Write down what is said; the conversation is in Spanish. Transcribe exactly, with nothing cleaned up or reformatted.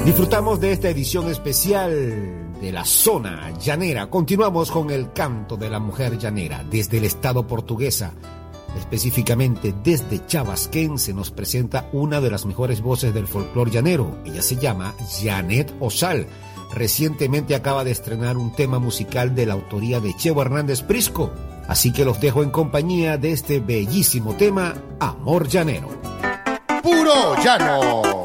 Disfrutamos de esta edición especial de la zona llanera. Continuamos con el canto de la mujer llanera desde el estado portuguesa. Específicamente desde Chabasquén se nos presenta una de las mejores voces del folclore llanero. Ella se llama Janet Osal. Recientemente acaba de estrenar un tema musical de la autoría de Cheo Hernández Prisco. Así que los dejo en compañía de este bellísimo tema, Amor Llanero. Puro llano.